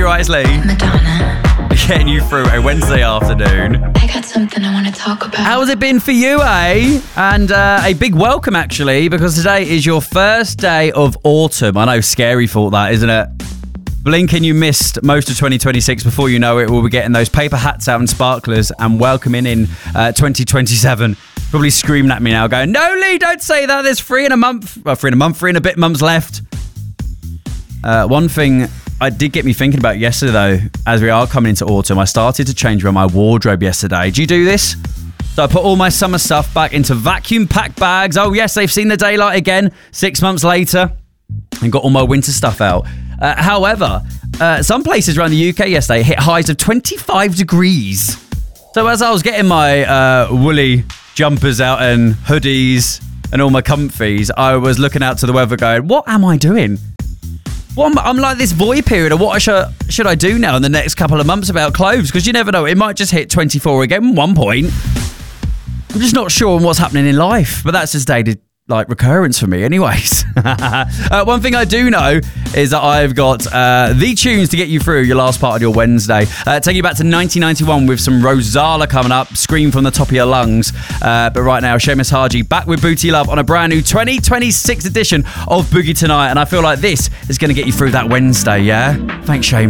right, it's Lee. Madonna. Getting you through a Wednesday afternoon. I got something I want to talk about. How has it been for you, eh? And a big welcome, actually, because today is your first day of autumn. I know, scary thought that, isn't it? Blinking, you missed most of 2026. Before you know it, we'll be getting those paper hats out and sparklers and welcoming in 2027. Probably screaming at me now, going, "No, Lee, don't say that. There's three and a bit months left." One thing I did get me thinking about yesterday, though, as we are coming into autumn, I started to change around my wardrobe yesterday. Do you do this? So I put all my summer stuff back into vacuum-packed bags. Oh, yes, they've seen the daylight again 6 months later, and got all my winter stuff out. However, some places around the UK yesterday hit highs of 25 degrees. So as I was getting my woolly jumpers out and hoodies and all my comfies, I was looking out to the weather going, what am I doing? I'm like this void period of what should I do now in the next couple of months about clothes? Because you never know, it might just hit 24 again at one point. I'm just not sure on what's happening in life, but that's just dated recurrence for me anyways. One thing I do know is that I've got the tunes to get you through your last part of your Wednesday. Taking you back to 1991 with some Rosala coming up, Scream from the Top of Your Lungs. But right now, Seamus Haji back with Booty Love on a brand new 2026 edition of Boogie Tonight, and I feel like this is going to get you through that Wednesday, yeah? Thanks, Seamus.